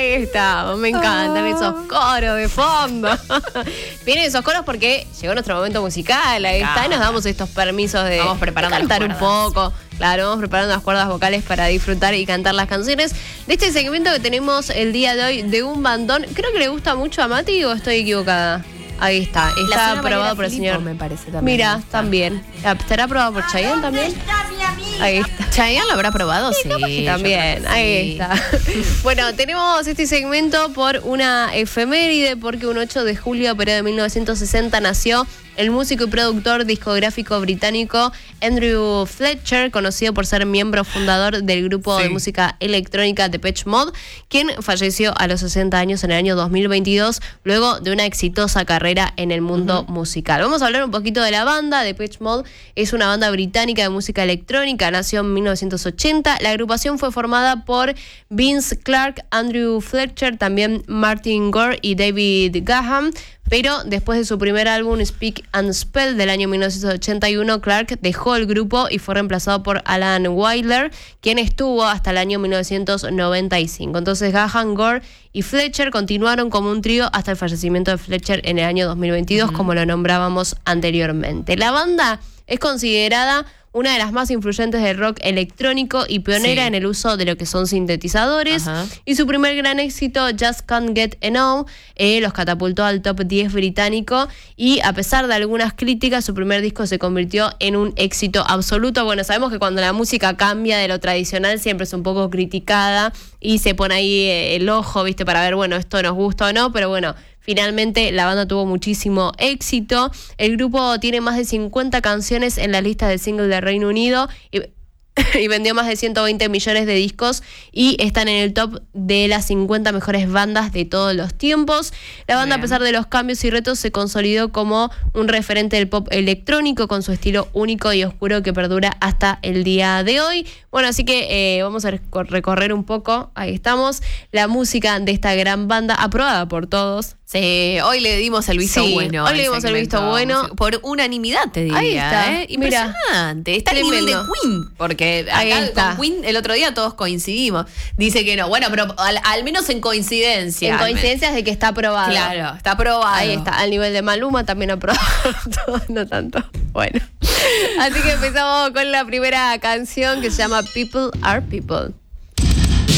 Ahí está, me encantan esos coros de fondo. Vienen esos coros porque llegó nuestro momento musical, ahí está, y nos damos estos permisos de cantar un poco. Claro, vamos preparando las cuerdas vocales para disfrutar y cantar las canciones de este segmento que tenemos el día de hoy de un bandón. Creo que le gusta mucho a Mati, ¿o estoy equivocada? Ahí está aprobado por el señor. Me parece también. Mira, también. ¿Estará aprobado por Chayanne también? Ahí está. ¿Chayanne lo habrá probado? Sí, también. Ahí está. Bueno, tenemos este segmento por una efeméride, porque un 8 de julio, pero de 1960, nació el músico y productor discográfico británico Andrew Fletcher, conocido por ser miembro fundador del grupo de música electrónica Depeche Mode, quien falleció a los 60 años en el año 2022, luego de una exitosa carrera en el mundo musical. Vamos a hablar un poquito de la banda. Depeche Mode es una banda británica de música electrónica, nació en 1980. La agrupación fue formada por Vince Clarke, Andrew Fletcher, también Martin Gore y David Gahan. Pero después de su primer álbum, Speak and Spell, del año 1981, Clarke dejó el grupo y fue reemplazado por Alan Wilder, quien estuvo hasta el año 1995. Entonces Gahan, Gore y Fletcher continuaron como un trío hasta el fallecimiento de Fletcher en el año 2022, como lo nombrábamos anteriormente. La banda es considerada una de las más influyentes del rock electrónico y pionera en el uso de lo que son sintetizadores. Y su primer gran éxito, Just Can't Get Enough, los catapultó al top 10 británico, y a pesar de algunas críticas, su primer disco se convirtió en un éxito absoluto. Bueno, sabemos que cuando la música cambia de lo tradicional siempre es un poco criticada y se pone ahí el ojo, ¿viste? Para ver, bueno, esto nos gusta o no, pero bueno, finalmente la banda tuvo muchísimo éxito. El grupo tiene más de 50 canciones en la lista de singles de Reino Unido y vendió más de 120 millones de discos y están en el top de las 50 mejores bandas de todos los tiempos. La banda, a pesar de los cambios y retos, se consolidó como un referente del pop electrónico con su estilo único y oscuro que perdura hasta el día de hoy. Bueno, así que vamos a recorrer un poco, ahí estamos, la música de esta gran banda aprobada por todos. Sí, hoy le dimos el visto bueno. Hoy le dimos el visto bueno. Por unanimidad, te diría. Ahí está. Impresionante. Está el nivel de Queen. Porque acá con Queen el otro día todos coincidimos. Dice que no. Bueno, pero al menos en coincidencia. En coincidencias de que está aprobado. Claro, está aprobado. Ahí está. Al nivel de Maluma también aprobado. No tanto. Bueno. Así que empezamos con la primera canción, que se llama People Are People.